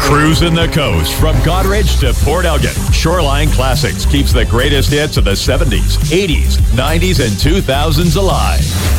Cruising the coast from Goderich to Port Elgin, Shoreline Classics keeps the greatest hits of the 70s, 80s, 90s, and 2000s alive.